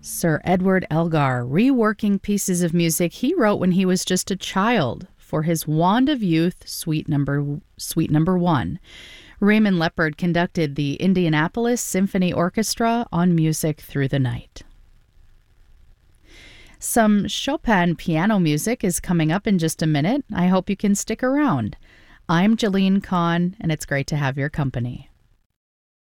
Sir Edward Elgar reworking pieces of music he wrote when he was just a child for his Wand of Youth Suite Number 1. Raymond Leppard conducted the Indianapolis Symphony Orchestra on Music Through the Night. Some Chopin piano music is coming up in just a minute. I hope you can stick around. I'm Jalene Kahn, and it's great to have your company.